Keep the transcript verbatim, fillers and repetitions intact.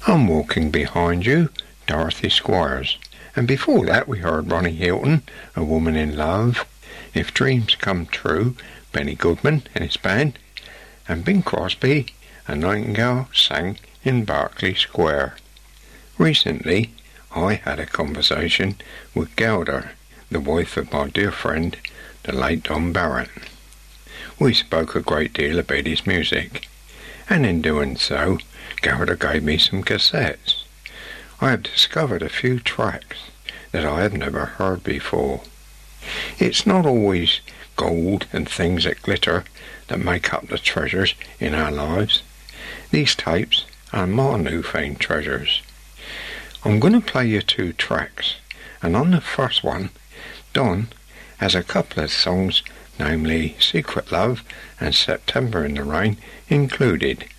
I'm Walking Behind You, Dorothy Squires. And before that we heard Ronnie Hilton, A Woman in Love, If Dreams Come True, Benny Goodman and his band, and Bing Crosby, A Nightingale Sang in Berkeley Square. Recently, I had a conversation with Gelder, the wife of my dear friend, the late Don Barrett. We spoke a great deal about his music, and in doing so, Gelder gave me some cassettes. I have discovered a few tracks that I have never heard before. It's not always gold and things that glitter that make up the treasures in our lives. These tapes are my newfound treasures. I'm going to play you two tracks, and on the first one, Don has a couple of songs, namely Secret Love and September in the Rain, included.